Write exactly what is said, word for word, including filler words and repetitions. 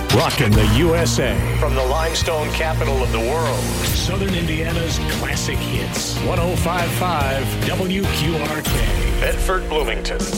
Rocking the U S A. From the limestone capital of the world. Southern Indiana's classic hits. one oh five point five W Q R K. Bedford, Bloomington.